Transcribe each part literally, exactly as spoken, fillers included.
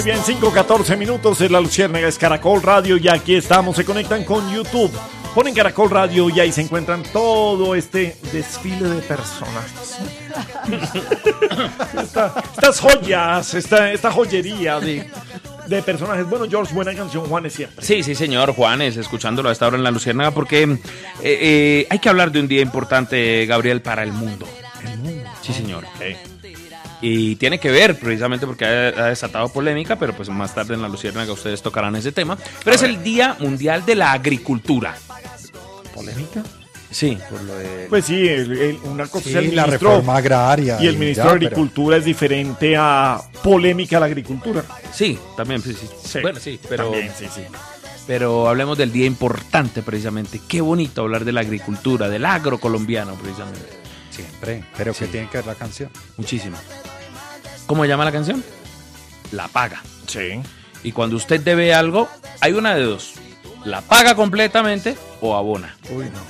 Muy bien, cinco catorce minutos en La Luciérnaga, es Caracol Radio y aquí estamos. Se conectan con YouTube, ponen Caracol Radio y ahí se encuentran todo este desfile de personajes. Esta, estas joyas, esta, esta joyería de, de personajes. Bueno, George, buena canción, Juanes siempre. Sí, sí, señor, Juanes, escuchándolo a esta hora en La Luciérnaga, porque eh, eh, hay que hablar de un día importante, Gabriel, para el mundo. El mundo. Sí, señor. Okay. Y tiene que ver, precisamente porque ha, ha desatado polémica, pero pues más tarde en La Luciérnaga ustedes tocarán ese tema. Pero a es ver. El Día Mundial de la Agricultura. ¿Polémica? Sí, por lo de... Pues sí, el, el, una cosa sí, es el ministro, la reforma agraria. Y el ministro ya, de Agricultura pero... es diferente a polémica a la agricultura. Sí, también, sí, sí. sí. Bueno, sí, pero... También, sí, sí. Pero hablemos del día importante, precisamente. Qué bonito hablar de la agricultura, del agro colombiano, precisamente. Siempre, pero sí. ¿Qué tiene que ver la canción? Muchísimo. ¿Cómo se llama la canción? La paga. Sí. Y cuando usted debe algo, hay una de dos. La paga completamente o abona. Uy, no.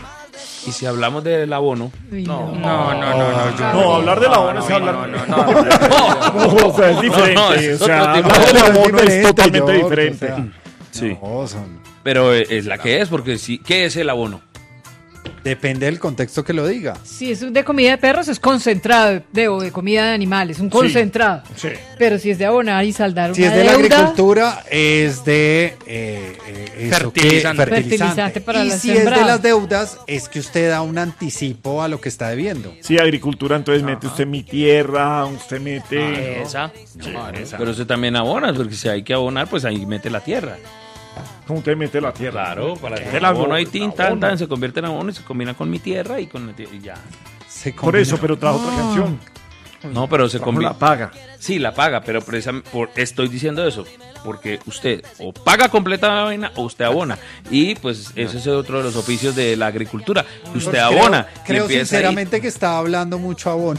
Y si hablamos del abono... Uy, no, no, no, no, no. No, no, hablar del abono es hablar... No, no, no. no, no, o sea, es diferente. No, no, es o sea, otro tipo hablar de del abono diferente, es totalmente yo, diferente. O sea, sí. No, son... Pero es la que es, porque sí. ¿Qué es el abono? Depende del contexto que lo diga. Si es de comida de perros, es concentrado de, o de comida de animales, un concentrado. Sí, sí. Pero si es de abonar y saldar Si una es de deuda, la agricultura, es de eh, eh, eso que- Fertilizante. fertilizante. Fertilizante para y la si sembrada. es de las deudas, es que usted da un anticipo a lo que está debiendo. Sí, agricultura, entonces mete usted mi tierra, usted mete... Esa. Sí, esa. Pero usted también abona, porque si hay que abonar, pues ahí mete la tierra. ¿Cómo usted mete la tierra? Claro, para que que el abono ahí tin, tan, tan, se convierte en abono y se combina con mi tierra y con la tierra y ya. Se Por eso, pero trajo otra canción. No, pero se Trajo combina. la paga. Sí, la paga, pero precisamente por, estoy diciendo eso, porque usted o paga completa la vaina o usted abona. Y pues ese es otro de los oficios de la agricultura. Usted Creo- abona. y Creo, empieza sinceramente que está hablando mucho abono.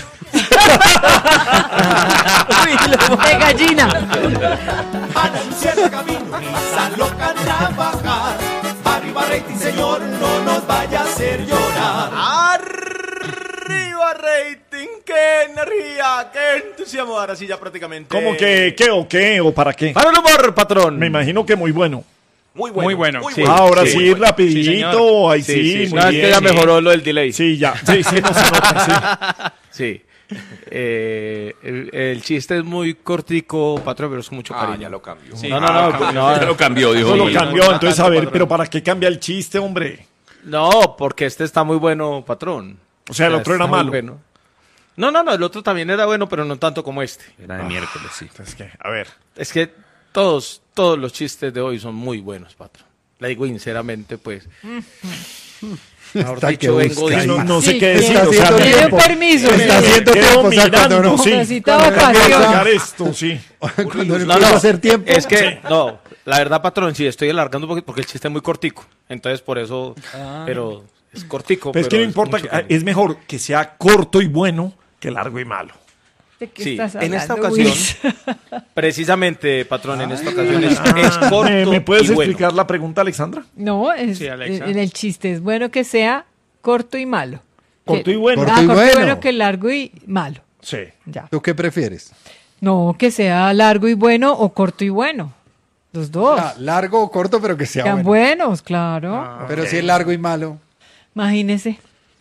de gallina. A la Luciérnaga camino, risa loca trabajar. Arriba rating, señor, no nos vaya a hacer llorar. Arriba rating, qué energía, qué entusiasmo. Ahora sí ya prácticamente. ¿Cómo que qué o qué o para qué? Para el humor, patrón. Me imagino que muy bueno. Muy bueno. Muy bueno, Muy sí. bueno. Ahora sí, sí, muy bueno. rapidito, ahí sí, Sí, sí, sí. muy No, es bien. que ya mejoró lo del delay. Sí, ya, sí, sí, no se nota, sí. Sí. Eh, el, el chiste es muy cortico, patrón, pero es con mucho Ah, cariño. ya lo cambio. No, no, no, no, no, Ya lo cambió, dijo. Eso lo Sí, cambió, no, entonces no, a ver, patrón. pero ¿para qué cambia el chiste, hombre? no, porque este está muy bueno, patrón. O sea, el otro era está muy malo. bueno. No, no, no, el otro también era bueno, pero no tanto como este. Era de miércoles, sí. Entonces, ¿qué? A ver. Es que todos, todos los chistes de hoy son muy buenos, patrón. Le digo sinceramente, pues. Mejor Está dicho, que vengo busca. de- No, no Sí, sé qué que decir, está o sea, haciendo me- Tiene tiempo. permiso. Está mire. haciendo quedo tiempo, o sea, cuando mirando, no, sí. Necesita Voy a vacaciones. sacar esto, sí. cuando no No, empieza no, a hacer tiempo. es que, no, la verdad, patrón, sí, estoy alargando un poquito porque el chiste es muy cortico. Entonces, por eso, pero es cortico. Pero es que no importa, mucho que- cariño. es mejor que sea corto y bueno que largo y malo. ¿De qué Sí, estás en esta hablando, ocasión, Luis? precisamente, patrón, en esta ocasión es, Ah, es corto ¿Me, me puedes y bueno. explicar la pregunta, Alexandra? No, es, Sí, Alexa. en el chiste es bueno que sea corto y malo. Corto Que- y bueno. Corto Ah, y corto y bueno. bueno que largo y malo. Sí. Ya. ¿Tú qué prefieres? No, que sea largo y bueno o corto y bueno. Los dos. Ah, largo o corto, pero que sea Sean bueno. buenos, claro. Pero si es largo y malo. Imagínese.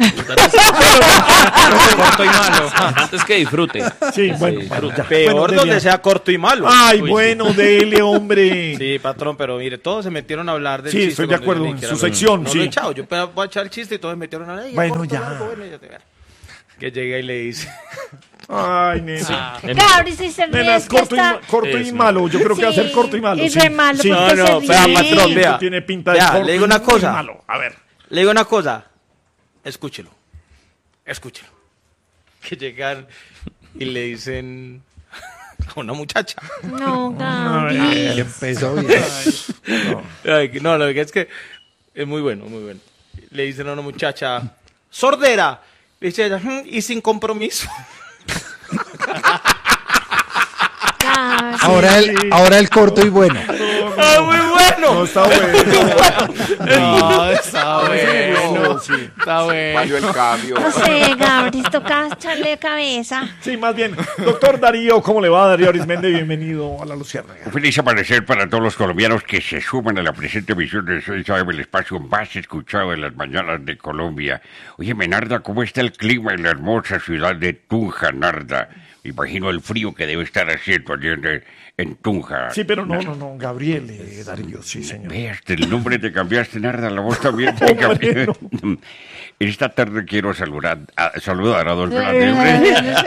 Corto y malo. Antes que disfrute. Sí, bueno, Sí, bueno, ya. Peor Bueno, donde Delia. sea corto y malo. Ay, Uy, bueno, dele, hombre. Sí, patrón, pero mire, todos se metieron a hablar del Sí, chiste. estoy de cuando yo acuerdo, ni en siquiera su lo- sección, no sí. lo he echado, yo pe- voy a echar el chiste y todos se metieron a hablar. Bueno, ya. Que llega y le dice. Ay, nena. Claro, y si se ríe Nena, es es que corto, y, está... ma- corto y Eso. malo. Yo creo que va a ser Sí, corto y malo. y sí. re malo Sí. porque No, se no, ríe. vea, patrón, vea. Tiene pinta de Vea, corto le digo y una muy cosa. malo. A ver. Le digo una cosa. Escúchelo. Escúchelo. Que llegan y le dicen a una muchacha. No, Ay, Gaby. Y empezó bien. Ay, que- no, lo que es que es muy bueno, muy bueno. Le dicen a una muchacha, sordera. Le dice ella, "Mm, y sin compromiso. Ah, sí. Ahora el, ahora el corto y bueno. Ah, muy bueno. bueno. No está bueno. No, está bueno. No, sí. Está bueno. Valió el cambio. No sé, Gabri, toca echarle cabeza. Sí, más bien. Doctor Darío, ¿cómo le va, Darío Arismendi? Bienvenido a La Luciérnaga. Un feliz amanecer para todos los colombianos que se suman a la presente emisión de Soy Sabe, el espacio más escuchado en las mañanas de Colombia. Oye, Narda, ¿cómo está el clima en la hermosa ciudad de Tunja, Narda? Me imagino el frío que debe estar haciendo allí en, en Tunja. Sí, pero no, no, no, Gabriel eh, Darío, sí, señor. Ve, hasta el nombre te cambiaste, Narda, la voz también. Hombre, no. Esta tarde quiero saludar a, saludar a dos grandes,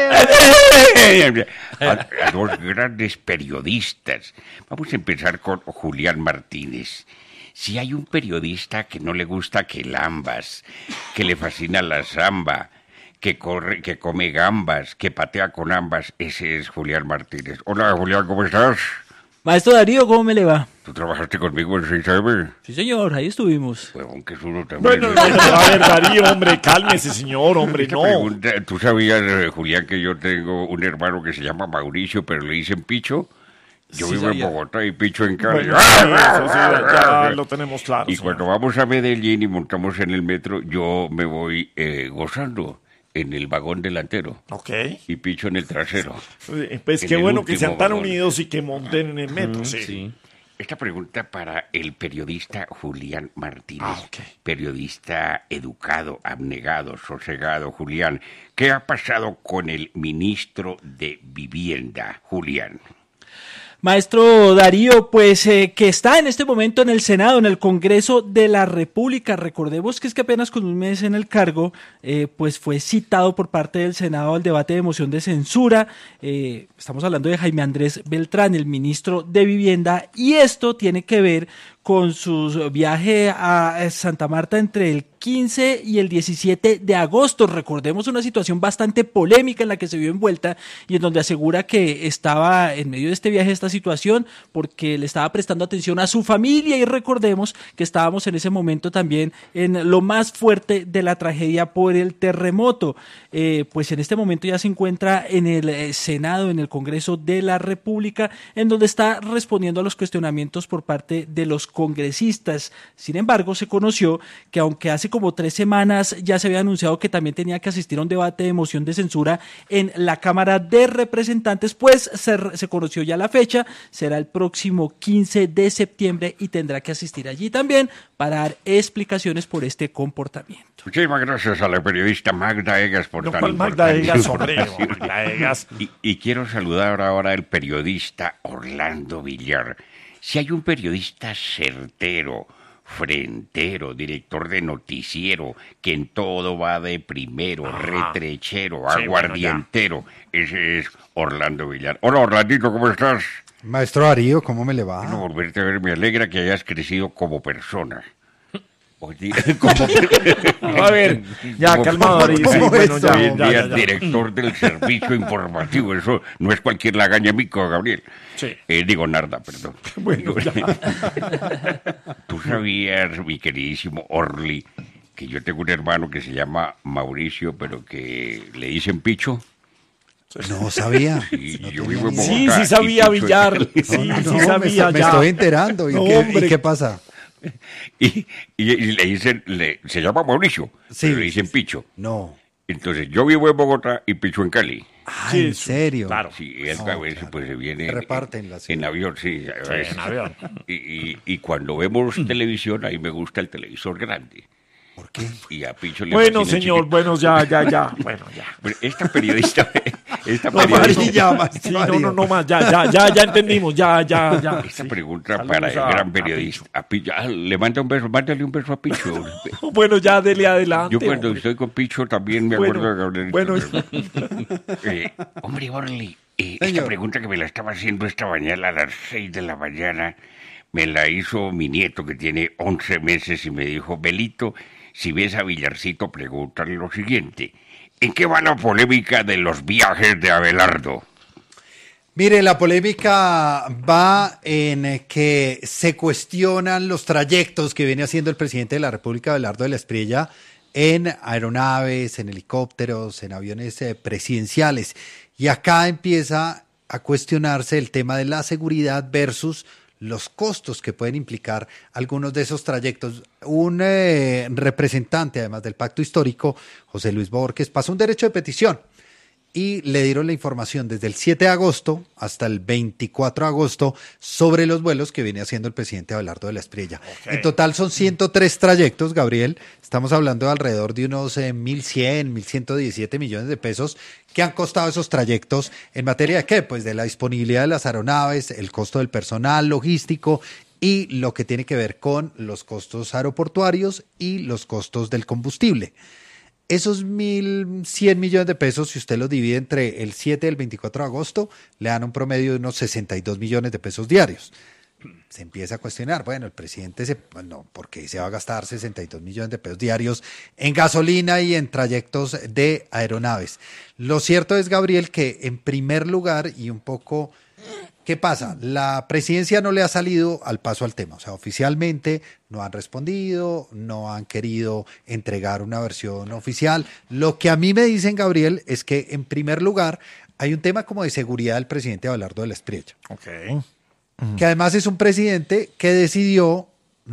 a, a dos grandes periodistas. Vamos a empezar con Julián Martínez. Si hay un periodista que no le gusta que lambas, que le fascina la samba, que corre, que come gambas, que patea con ambas, ese es Julián Martínez. Hola, Julián, ¿cómo estás? Maestro Darío, ¿cómo me le va? ¿Tú trabajaste conmigo en seis eme? Sí, señor, ahí estuvimos. Pues aunque es uno también. Bueno, no, no, a ver, Darío, hombre, cálmese, señor, hombre, Esta no. pregunta, ¿tú sabías, eh, Julián, que yo tengo un hermano que se llama Mauricio, pero le dicen Picho? Yo Sí, vivo sabía. en Bogotá y Picho en Cali. Bueno, sí, eso sí, ya lo tenemos claro. Y señor. cuando vamos a Medellín y montamos en el metro, yo me voy eh, gozando en el vagón delantero Ok. y Picho en el trasero. Eh, Pues En qué el bueno que último sean tan vagón. unidos y que monten en el metro, Mm, sí. sí. Esta pregunta para el periodista Julián Martínez. Ah, ok. Periodista educado, abnegado, sosegado. Julián, ¿qué ha pasado con el ministro de Vivienda, Julián? Maestro Darío, pues eh, que está en este momento en el Senado, en el Congreso de la República. Recordemos que es que apenas con un mes en el cargo, eh, pues fue citado por parte del Senado al debate de moción de censura. Eh, estamos hablando de Jaime Andrés Beltrán, el ministro de Vivienda, y esto tiene que ver con su viaje a Santa Marta entre el quince y el diecisiete de agosto. Recordemos una situación bastante polémica en la que se vio envuelta y en donde asegura que estaba en medio de este viaje, esta situación, porque le estaba prestando atención a su familia, y recordemos que estábamos en ese momento también en lo más fuerte de la tragedia por el terremoto. Eh, pues en este momento ya se encuentra en el eh, Senado, en el Congreso de la República, en donde está respondiendo a los cuestionamientos por parte de los congresistas. Sin embargo, se conoció que aunque hace como tres semanas ya se había anunciado que también tenía que asistir a un debate de moción de censura en la Cámara de Representantes, pues se, se conoció ya la fecha, será el próximo quince de septiembre y tendrá que asistir allí también para dar explicaciones por este comportamiento. Muchísimas gracias a la periodista Magda Egas por No, tan ¿cuál Magda importante Egas, hombre? información. Magda Egas. Y, y quiero saludar ahora al periodista Orlando Villar. Si hay un periodista certero, frentero, director de noticiero, que en todo va de primero, Ajá. retrechero, Sí, aguardientero, ese es Orlando Villar. Hola, Orlandito, ¿cómo estás? Maestro Darío, ¿cómo me le va? Bueno, volverte a ver, me alegra que hayas crecido como persona. Oye, como- A ver, ya, como- calmado, Darío. Sí, ¿Cómo bueno, eso? ya, Hoy en ya, día ya, ya. director del servicio informativo, eso no es cualquier lagaña mico, Gabriel. Sí. Eh, digo, Narda, perdón. Bueno, ya. Tú sabías, mi queridísimo Orly, que yo tengo un hermano que se llama Mauricio, pero que le dicen Picho. No sabía. Sí, No yo tenía vivo en ni idea. Sí, Bogotá. sí sabía, y Picho- Villar. Sí, No, sí me sabía, estoy- me ya. estoy enterando. ¿Y, No, qué, hombre. ¿y qué pasa? Y, y- y le dicen, le- se llama Mauricio, Sí. pero le dicen Picho. No. Entonces, yo vivo en Bogotá y Picho en Cali. Ah, Sí, ¿en serio? claro. Sí, él No, a veces claro. pues se viene Se reparten en, las- en avión, sí, a veces. en avión. Y, y, y cuando vemos televisión, ahí me gusta el televisor grande. ¿Por qué? Y a Picho le Bueno, fascina el señor, chiquito. bueno, ya, ya, ya. Bueno, ya. Pero esta periodista, esta No, periodista, María, Maestro Sí, no, Darío. no, no más, ya, ya, ya, ya entendimos, ya, ya, ya. esta Sí. pregunta Saludos para el a- gran a periodista, a Picho. Ah, le manda un beso, mándale un beso a Picho. Bueno, ya, dele adelante. Yo cuando hombre. estoy con Picho también me Bueno, acuerdo de Gabriel. bueno. Eh, hombre, Orly, eh, esta Señor. pregunta que me la estaba haciendo esta mañana a las seis de la mañana, me la hizo mi nieto que tiene once meses y me dijo, Belito, si ves a Villarcito, pregúntale lo siguiente. ¿En qué va la polémica de los viajes de Abelardo? Mire, la polémica va en que se cuestionan los trayectos que viene haciendo el presidente de la República, Abelardo de la Espriella, en aeronaves, en helicópteros, en aviones eh, presidenciales. Y acá empieza a cuestionarse el tema de la seguridad versus los costos que pueden implicar algunos de esos trayectos. Un eh, representante, además del Pacto Histórico, José Luis Borges, pasó un derecho de petición y le dieron la información desde el siete de agosto hasta el veinticuatro de agosto sobre los vuelos que viene haciendo el presidente Abelardo de la Espriella. Okay. En total son ciento tres trayectos, Gabriel. Estamos hablando de alrededor de unos eh, mil cien, mil ciento diecisiete millones de pesos que han costado esos trayectos. ¿En materia de qué? Pues de la disponibilidad de las aeronaves, el costo del personal logístico y lo que tiene que ver con los costos aeroportuarios y los costos del combustible. Esos mil cien millones de pesos, si usted los divide entre el siete y el veinticuatro de agosto, le dan un promedio de unos sesenta y dos millones de pesos diarios. Se empieza a cuestionar, bueno, el presidente, se, bueno, ¿por qué se va a gastar sesenta y dos millones de pesos diarios en gasolina y en trayectos de aeronaves? Lo cierto es, Gabriel, que en primer lugar, y un poco... ¿Qué pasa? La presidencia no le ha salido al paso al tema, o sea, oficialmente no han respondido, no han querido entregar una versión oficial. Lo que a mí me dicen, Gabriel, es que en primer lugar hay un tema como de seguridad del presidente Abelardo de la Espriella. Okay. Uh-huh. Que además es un presidente que decidió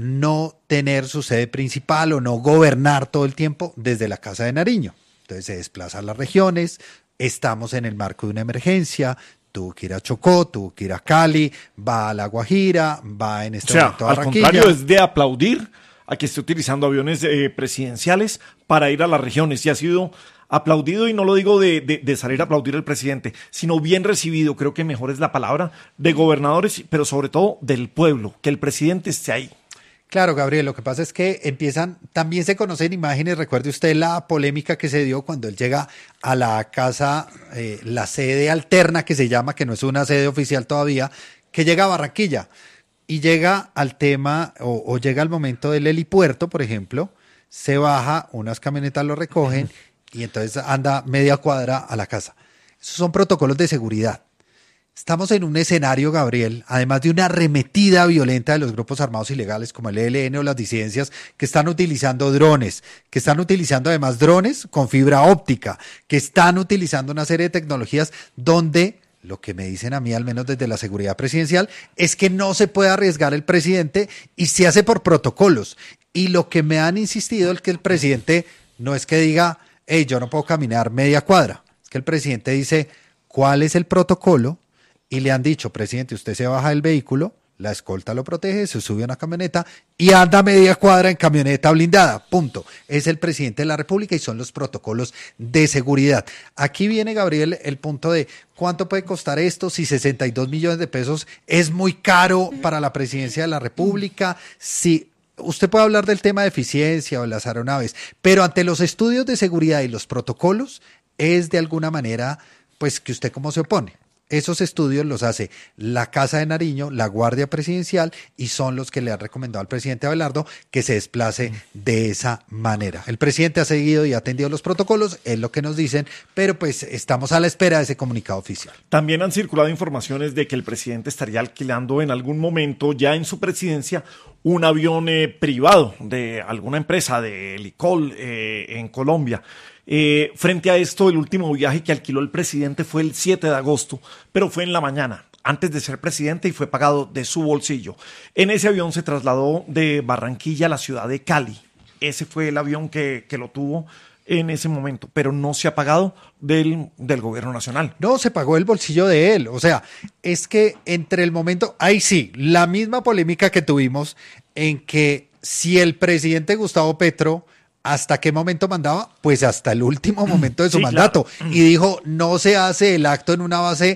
no tener su sede principal o no gobernar todo el tiempo desde la Casa de Nariño. Entonces se desplaza a las regiones, estamos en el marco de una emergencia. Tuvo que ir a Chocó, tuvo que ir a Cali, va a La Guajira, va en este o sea, momento a Barranquilla. Al contrario, es de aplaudir a que esté utilizando aviones eh, presidenciales para ir a las regiones. Y ha sido aplaudido, y no lo digo de, de, de salir a aplaudir al presidente, sino bien recibido, creo que mejor es la palabra, de gobernadores, pero sobre todo del pueblo, que el presidente esté ahí. Claro, Gabriel, lo que pasa es que empiezan, también se conocen imágenes, recuerde usted la polémica que se dio cuando él llega a la casa, eh, la sede alterna que se llama, que no es una sede oficial todavía, que llega a Barranquilla y llega al tema o, o llega al momento del helipuerto, por ejemplo, se baja, unas camionetas lo recogen y entonces anda media cuadra a la casa. Esos son protocolos de seguridad. Estamos en un escenario, Gabriel, además de una arremetida violenta de los grupos armados ilegales como el E L N o las disidencias que están utilizando drones, que están utilizando además drones con fibra óptica, que están utilizando una serie de tecnologías donde, lo que me dicen a mí, al menos desde la seguridad presidencial, es que no se puede arriesgar el presidente y se hace por protocolos. Y lo que me han insistido es que el presidente no es que diga, hey, yo no puedo caminar media cuadra. Es que el presidente dice, ¿cuál es el protocolo? Y le han dicho, presidente, usted se baja del vehículo, la escolta lo protege, se sube a una camioneta y anda media cuadra en camioneta blindada, punto. Es el presidente de la República y son los protocolos de seguridad. Aquí viene, Gabriel, el punto de cuánto puede costar esto, si sesenta y dos millones de pesos es muy caro para la presidencia de la República, si... Usted puede hablar del tema de eficiencia o de las aeronaves, pero ante los estudios de seguridad y los protocolos es de alguna manera, pues, que usted cómo se opone. Esos estudios los hace la Casa de Nariño, la Guardia Presidencial, y son los que le han recomendado al presidente Abelardo que se desplace de esa manera. El presidente ha seguido y ha atendido los protocolos, es lo que nos dicen, pero pues estamos a la espera de ese comunicado oficial. También han circulado informaciones de que el presidente estaría alquilando en algún momento, ya en su presidencia, un avión eh, privado de alguna empresa, de Licol, eh, en Colombia. Eh, frente a esto, el último viaje que alquiló el presidente fue el siete de agosto, pero fue en la mañana, antes de ser presidente, y fue pagado de su bolsillo. En ese avión se trasladó de Barranquilla a la ciudad de Cali. Ese fue el avión que, que lo tuvo en ese momento, pero no se ha pagado del, del gobierno nacional. No, se pagó el bolsillo de él. O sea, es que entre el momento, ahí sí, la misma polémica que tuvimos en que si el presidente Gustavo Petro, ¿hasta qué momento mandaba? Pues hasta el último momento de su sí, mandato. Claro. Y dijo, no se hace el acto en una base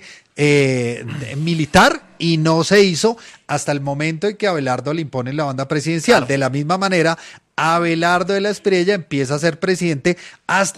eh, militar, y no se hizo hasta el momento en que Abelardo le impone la banda presidencial. Claro. De la misma manera, Abelardo de la Espriella empieza a ser presidente hasta